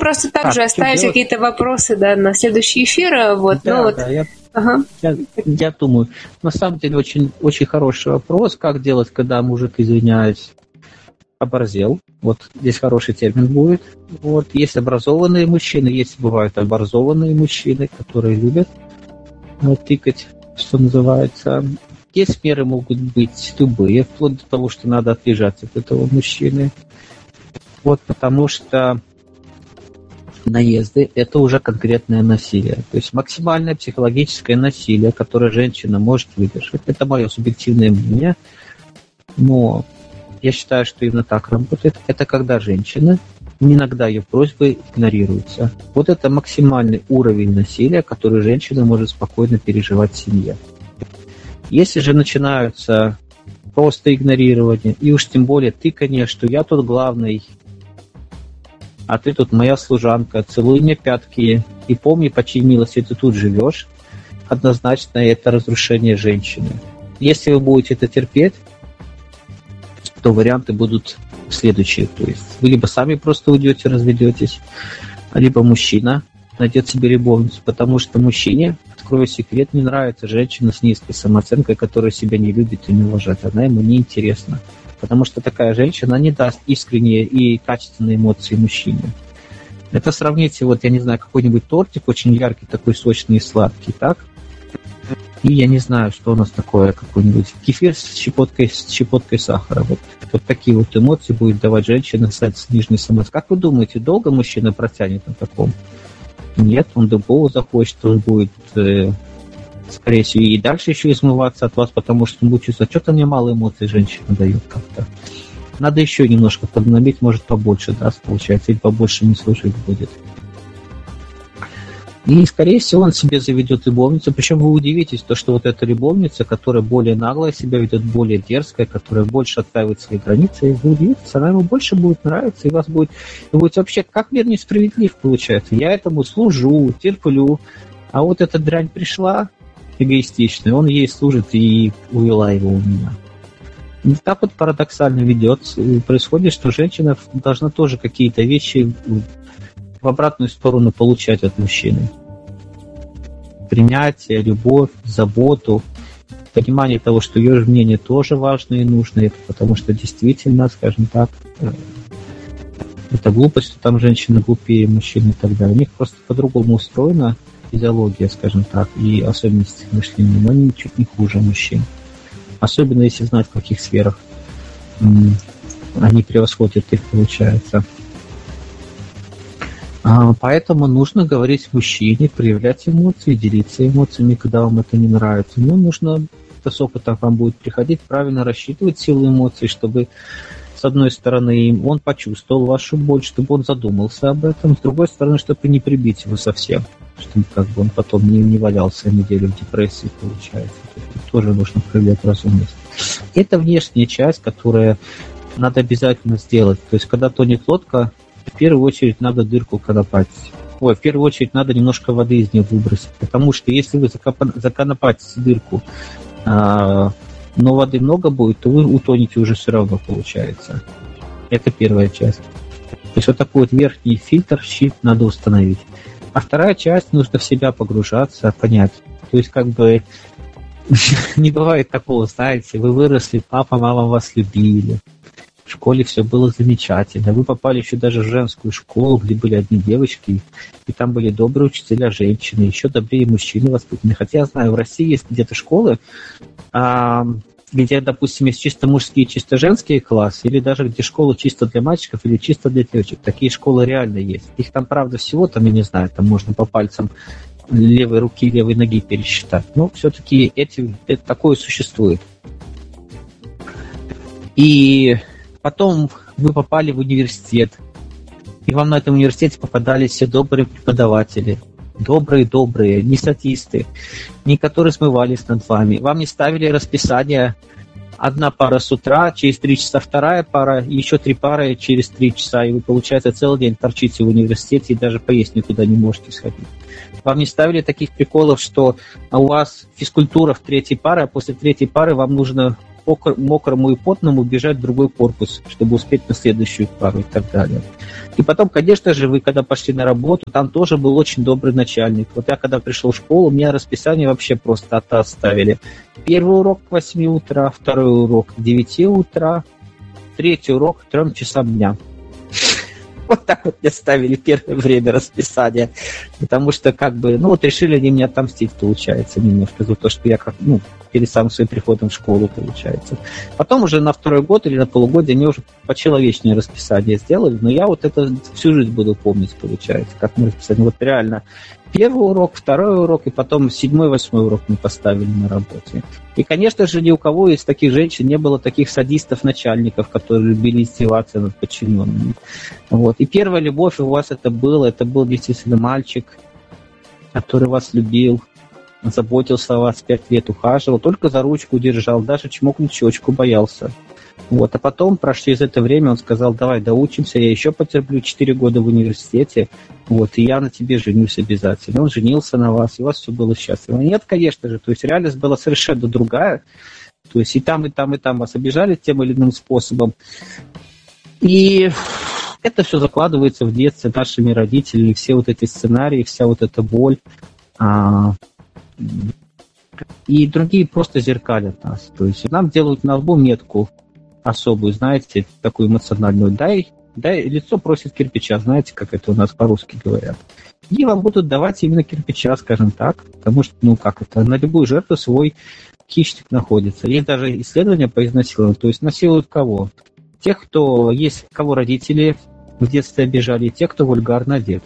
просто также так, оставить какие-то вопросы, да, на следующий эфир. Вот, да, ну, вот. Да, я, ага. я, я думаю, на самом деле очень, очень хороший вопрос, как делать, когда мужик, извиняюсь, оборзел. Вот здесь хороший термин будет. Вот, есть образованные мужчины, есть бывают образованные мужчины, которые любят вот, тыкать, что называется. Есть меры могут быть любые, вплоть до того, что надо отлежаться от этого мужчины. Вот, потому что наезды – это уже конкретное насилие. То есть максимальное психологическое насилие, которое женщина может выдержать. Это мое субъективное мнение. Но я считаю, что именно так работает. Это когда женщина, иногда ее просьбы игнорируются. Вот это максимальный уровень насилия, который женщина может спокойно переживать в семье. Если же начинаются просто игнорирование, и уж тем более тыканье, что я тут главный, а ты тут моя служанка, целуй мне пятки, и помни, по чьей милости ты тут живешь, однозначно это разрушение женщины. Если вы будете это терпеть, то варианты будут следующие. То есть вы либо сами просто уйдете, разведетесь, либо мужчина найдет себе любовницу, потому что мужчине, открою секрет, не нравится женщина с низкой самооценкой, которая себя не любит и не уважает. Она ему не интересна. Потому что такая женщина не даст искренние и качественные эмоции мужчине. Это сравните, вот я не знаю, какой-нибудь тортик очень яркий, такой сочный и сладкий, так? И я не знаю, что у нас такое, какой-нибудь кефир с щепоткой, с щепоткой сахара. Вот, вот такие вот эмоции будет давать женщина с нижней самооценкой. Как вы думаете, долго мужчина протянет на таком? Нет, он другого захочет, он будет, э, скорее всего, и дальше еще измываться от вас, потому что он будет чувствовать, что-то мне мало эмоций женщина дает как-то. Надо еще немножко поднабить, может, побольше даст, получается, или побольше не слушать будет. И, скорее всего, он себе заведет любовницу. Причем вы удивитесь, то, что вот эта любовница, которая более наглая себя ведет, более дерзкая, которая больше отстаивает свои границы, вы удивитесь, она ему больше будет нравиться, и вас будет... Вы будете вообще, как мир несправедлив получается. Я этому служу, терплю, а вот эта дрянь пришла, эгоистичная, он ей служит и увела его у меня. И так вот парадоксально ведет. Происходит, что женщина должна тоже какие-то вещи в обратную сторону получать от мужчины. Принятие, любовь, заботу, понимание того, что ее мнение тоже важно и нужно, потому что действительно, скажем так, это глупость, что там женщины глупее мужчин и так далее. У них просто по-другому устроена физиология, скажем так, и особенности мышления, но они ничуть не хуже мужчин. Особенно если знать, в каких сферах они превосходят их, получается. Поэтому нужно говорить мужчине, проявлять эмоции, делиться эмоциями, когда вам это не нравится. Но нужно, это с опытом вам будет приходить, правильно рассчитывать силу эмоций, чтобы, с одной стороны, он почувствовал вашу боль, чтобы он задумался об этом, с другой стороны, чтобы не прибить его совсем, чтобы как бы он потом не, не валялся неделю в депрессии, получается. Тут тоже нужно проявлять разумность. Это внешняя часть, которая надо обязательно сделать. То есть, когда тонет лодка, в первую очередь надо дырку конопатить. Ой, в первую очередь надо немножко воды из нее выбросить. Потому что если вы законопатите дырку, а, но воды много будет, то вы утонете уже все равно, получается. Это первая часть. То есть вот такой вот верхний фильтр, щит надо установить. А вторая часть, нужно в себя погружаться, понять. То есть как бы не бывает такого, знаете, вы выросли, папа, мама вас любили. В школе все было замечательно. Вы попали еще даже в женскую школу, где были одни девочки, и там были добрые учителя женщины, еще добрее мужчины воспитанные. Хотя я знаю, в России есть где-то школы, а, где, допустим, есть чисто мужские, чисто женские классы, или даже где школа чисто для мальчиков или чисто для девочек. Такие школы реально есть. Их там, правда, всего, там, я не знаю, там можно по пальцам левой руки, левой ноги пересчитать. Но все-таки эти, это такое существует. И потом вы попали в университет, и вам на этом университете попадались все добрые преподаватели. Добрые-добрые, не статисты, не которые смывались над вами. Вам не ставили расписание: одна пара с утра, через три часа вторая пара, и еще три пары через три часа, и вы, получается, целый день торчите в университете и даже поесть никуда не можете сходить. Вам не ставили таких приколов, что у вас физкультура в третьей паре, а после третьей пары вам нужно мокрому и потному бежать в другой корпус, чтобы успеть на следующую пару и так далее. И потом, конечно же, вы когда пошли на работу, там тоже был очень добрый начальник. Вот я когда пришел в школу, у меня расписание вообще просто оставили. Первый урок к восьми утра, второй урок к девяти утра, третий урок к трем часам дня. Вот так вот мне ставили первое время расписания. Потому что, как бы, ну вот решили они мне отомстить, получается, немножко за то, что я как, ну, перед самым своим приходом в школу, получается. Потом уже на второй год или на полугодие они уже почеловечнее расписание сделали, но я вот это всю жизнь буду помнить, получается, как мы расписание. Вот реально первый урок, второй урок, и потом седьмой, восьмой урок мы поставили на работе. И, конечно же, ни у кого из таких женщин не было таких садистов-начальников, которые любили издеваться над подчиненными. Вот. И первая любовь у вас это было, это был действительно мальчик, который вас любил, заботился о вас, пять лет ухаживал, только за ручку держал, даже чмокнуть щечку боялся. Вот. А потом, прошли за это время, он сказал: давай доучимся, я еще потерплю четыре года в университете, вот, и я на тебе женюсь обязательно. Он женился на вас, и у вас все было счастливо. Нет, конечно же, то есть реальность была совершенно другая, то есть и там, и там, и там вас обижали тем или иным способом. И это все закладывается в детстве нашими родителями, все вот эти сценарии, вся вот эта боль, а, и другие просто зеркалят нас. То есть нам делают на лбу метку особую, знаете, такую эмоциональную. Дай, дай, лицо просит кирпича, знаете, как это у нас по-русски говорят. И вам будут давать именно кирпича, скажем так, потому что, ну как это, на любую жертву свой хищник находится. Есть даже исследования по изнасилованию, то есть насилуют кого? Тех, кто есть, кого родители в детстве обижали, и тех, кто вульгарно одет.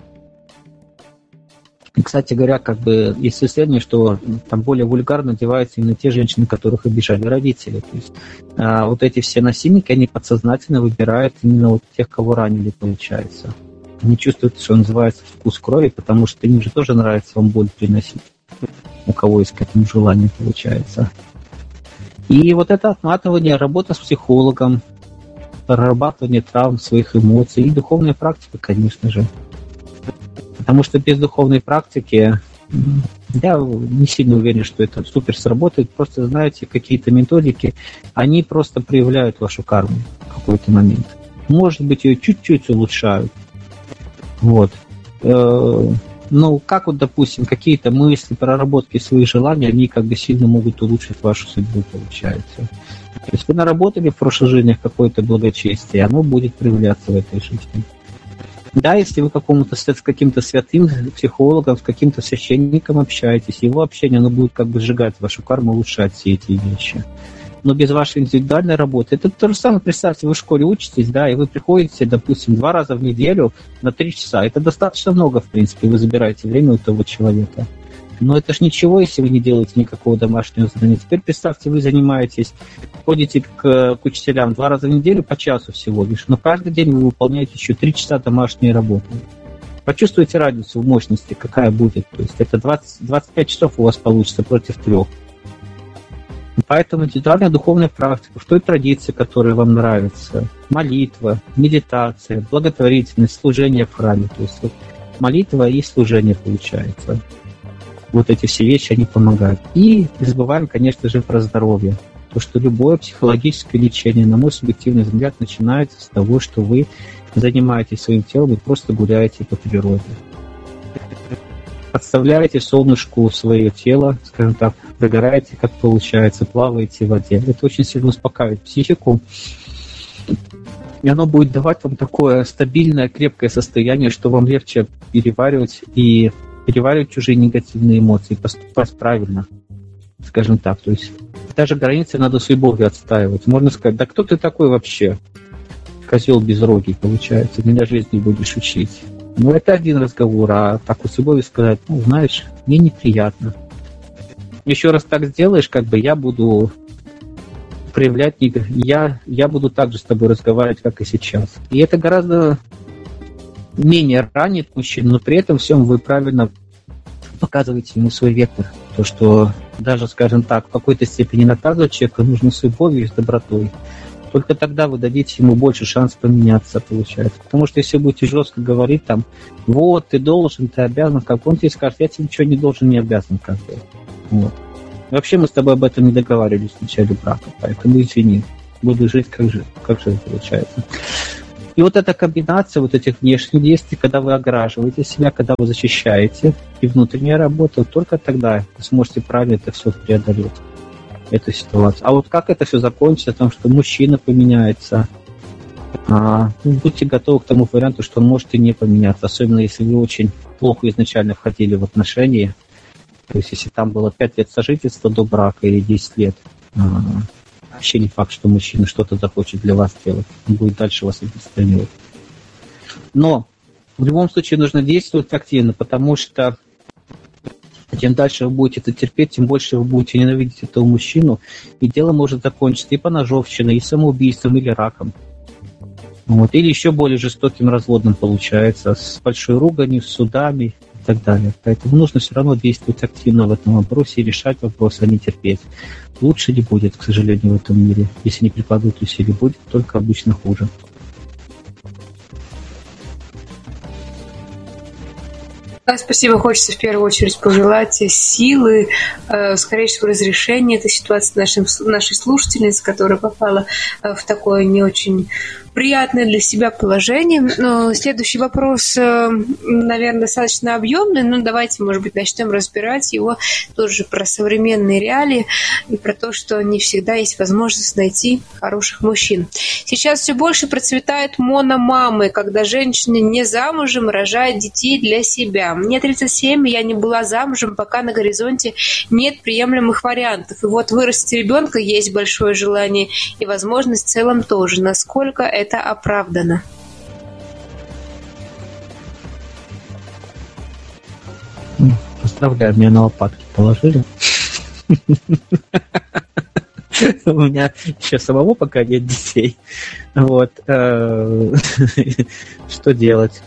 И, кстати говоря, как бы есть исследование, что там более вульгарно одеваются именно те женщины, которых обижали родители. То есть а, вот эти все насильники, они подсознательно выбирают именно вот тех, кого ранили, получается. Они чувствуют, что называется, вкус крови, потому что им же тоже нравится вам боль приносить. У кого есть к этому желание, получается. И вот это отматывание, работа с психологом, прорабатывание травм, своих эмоций и духовная практика, конечно же. Потому что без духовной практики я не сильно уверен, что это супер сработает. Просто, знаете, какие-то методики, они просто проявляют вашу карму в какой-то момент. Может быть, ее чуть-чуть улучшают. Вот. Ну, как вот, допустим, какие-то мысли, проработки своих желаний, они как бы сильно могут улучшить вашу судьбу, получается. То есть вы наработали в прошлой жизни какое-то благочестие, оно будет проявляться в этой жизни. Да, если вы какому-то, с каким-то святым психологом, с каким-то священником общаетесь, его общение, оно будет как бы сжигать вашу карму, улучшать все эти вещи. Но без вашей индивидуальной работы, это то же самое, представьте, вы в школе учитесь, да, и вы приходите, допустим, два раза в неделю на три часа. Это достаточно много, в принципе, вы забираете время у того человека. Но это ж ничего, если вы не делаете никакого домашнего задания. Теперь представьте, вы занимаетесь, ходите к, к учителям два раза в неделю по часу всего лишь, но каждый день вы выполняете еще три часа домашней работы. Почувствуйте разницу в мощности, какая будет. То есть это двадцать, двадцать пять часов у вас получится против трех. Поэтому индивидуальная духовная практика, в той традиции, которая вам нравится, молитва, медитация, благотворительность, служение в храме. То есть вот молитва и служение получается. Вот эти все вещи, они помогают. И не забываем, конечно же, про здоровье. То, что любое психологическое лечение, на мой субъективный взгляд, начинается с того, что вы занимаетесь своим телом и просто гуляете по природе. Подставляете солнышку свое тело, скажем так, загораете, как получается, плаваете в воде. Это очень сильно успокаивает психику. И оно будет давать вам такое стабильное, крепкое состояние, что вам легче переваривать и переваривать чужие негативные эмоции, поступать правильно, скажем так. То есть даже границы надо с любовью отстаивать. Можно сказать, да кто ты такой вообще? Козел безрогий, получается, меня жизнь не будешь учить. Ну, это один разговор, а так вот с любовью сказать, ну, знаешь, мне неприятно. Еще раз так сделаешь, как бы я буду проявлять, я, я буду так же с тобой разговаривать, как и сейчас. И это гораздо менее ранит мужчину, но при этом всем вы правильно показываете ему свой вектор. То, что даже, скажем так, в какой-то степени наказывать человека нужно с любовью и с добротой. Только тогда вы дадите ему больше шанс поменяться, получается. Потому что если вы будете жестко говорить, там, вот, ты должен, ты обязан, как он тебе скажет, я тебе ничего не должен, не обязан, как бы. Вот. Вообще мы с тобой об этом не договаривались в начале брака, поэтому извини, буду жить как жить, как жить получается. И вот эта комбинация вот этих внешних действий, когда вы ограживаете себя, когда вы защищаете, и внутренняя работа, только тогда вы сможете правильно это все преодолеть, эту ситуацию. А вот как это все закончится, о том, что мужчина поменяется, а, ну, будьте готовы к тому варианту, что он может и не поменяться, особенно если вы очень плохо изначально входили в отношения. То есть если там было пять лет сожительства до брака или десять лет, а, вообще не факт, что мужчина что-то захочет для вас делать. Он будет дальше вас обесценивать. Но в любом случае нужно действовать активно, потому что чем дальше вы будете это терпеть, тем больше вы будете ненавидеть этого мужчину, и дело может закончиться и поножовщиной, и самоубийством, или раком. Вот. Или еще более жестоким разводом получается, с большой руганью, с судами и так далее. Поэтому нужно все равно действовать активно в этом вопросе и решать вопрос, а не терпеть. Лучше не будет, к сожалению, в этом мире. Если не прикладывать усилий, будет только обычно хуже. Да, спасибо. Хочется в первую очередь пожелать силы, э, скорейшего разрешения этой ситуации нашим, нашей слушательнице, которая попала э, в такое не очень приятное для себя положение. Но следующий вопрос, э, наверное, достаточно объемный, но давайте, может быть, начнем разбирать его тоже про современные реалии и про то, что не всегда есть возможность найти хороших мужчин. Сейчас все больше процветают мономамы, когда женщина не замужем рожает детей для себя. Мне тридцать семь, я не была замужем, пока на горизонте нет приемлемых вариантов. И вот вырастить ребенка есть большое желание и возможность в целом тоже. Насколько это оправдано? Поздравляю, меня на лопатки положили. У меня еще самого пока нет детей. Вот. Что делать?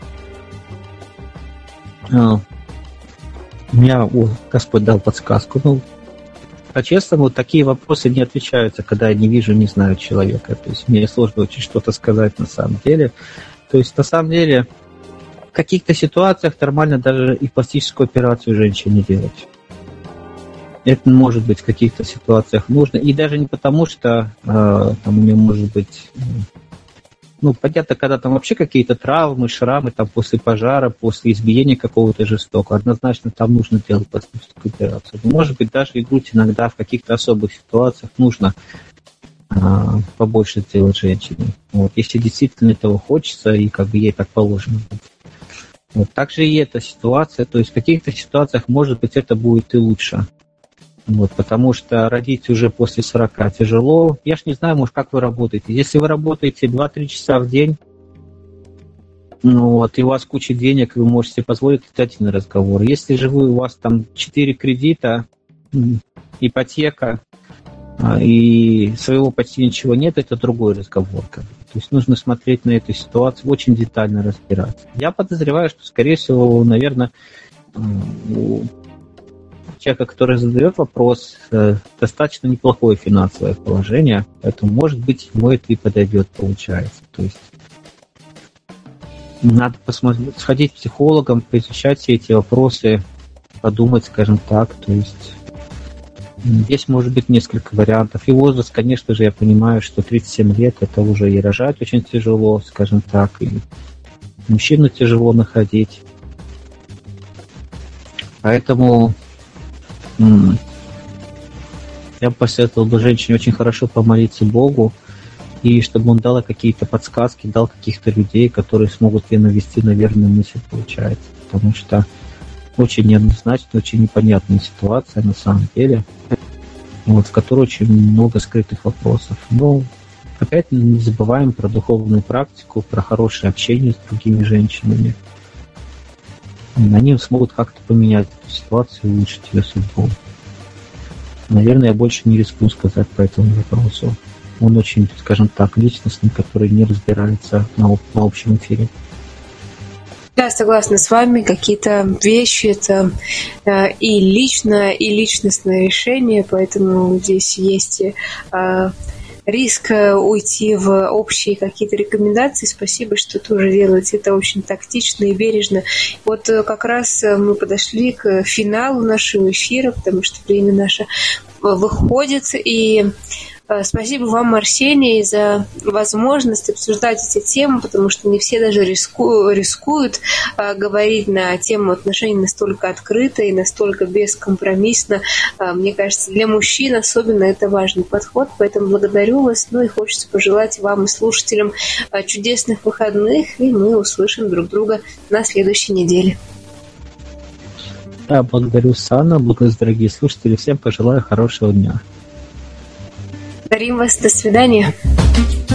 Меня о, Господь дал подсказку. Ну, по-честному, вот такие вопросы не отвечаются, когда я не вижу, не знаю человека. То есть мне сложно очень что-то сказать на самом деле. То есть на самом деле в каких-то ситуациях нормально даже и пластическую операцию женщине делать. Это может быть в каких-то ситуациях нужно. И даже не потому, что э, там у нее может быть... Ну, понятно, когда там вообще какие-то травмы, шрамы там после пожара, после избиения какого-то жестокого, однозначно там нужно делать пластическую операцию. Может быть, даже и грудь иногда в каких-то особых ситуациях нужно а, побольше сделать женщине. Вот, если действительно этого хочется, и как бы ей так положено. Вот, также и эта ситуация, то есть в каких-то ситуациях, может быть, это будет и лучше. Вот, потому что родить уже после сорока тяжело. Я ж не знаю, может, как вы работаете. Если вы работаете два-три часа в день, ну, вот, и у вас куча денег, вы можете позволить, это один разговор. Если же вы, у вас там четыре кредита, ипотека, и своего почти ничего нет, это другой разговор. То есть нужно смотреть на эту ситуацию, очень детально разбираться. Я подозреваю, что, скорее всего, наверное, человека, который задает вопрос, достаточно неплохое финансовое положение, поэтому, может быть, ему это и подойдет, получается. То есть надо посмотреть, сходить к психологам, поизучать все эти вопросы, подумать, скажем так. То есть здесь может быть несколько вариантов. И возраст, конечно же, я понимаю, что тридцать семь лет это уже и рожать очень тяжело, скажем так, и мужчину тяжело находить. Поэтому я бы посоветовал бы женщине очень хорошо помолиться Богу, и чтобы он дал какие-то подсказки, дал каких-то людей, которые смогут ее навести на верную мысль, получается. Потому что очень неоднозначная, очень непонятная ситуация на самом деле, вот, в которой очень много скрытых вопросов. Но опять не забываем про духовную практику, про хорошее общение с другими женщинами. Они смогут как-то поменять эту ситуацию и улучшить ее судьбу. Наверное, я больше не рискну сказать по этому вопросу. Он очень, скажем так, личностный, который не разбирается на, об, на общем эфире. Да, согласна с вами. Какие-то вещи это э, и личное, и личностное решение, поэтому здесь есть э, риск уйти в общие какие-то рекомендации. Спасибо, что тоже делаете это очень тактично и бережно. Вот как раз мы подошли к финалу нашего эфира, потому что время наше выходит. И спасибо вам, Арсений, за возможность обсуждать эти темы, потому что не все даже риску, рискуют а, говорить на тему отношений настолько открыто и настолько бескомпромиссно. А, мне кажется, для мужчин особенно это важный подход, поэтому благодарю вас. Ну и хочется пожелать вам и слушателям а, чудесных выходных, и мы услышим друг друга на следующей неделе. Да, благодарю, Сана, благодарю, дорогие слушатели. Всем пожелаю хорошего дня. Благодарим вас. До свидания.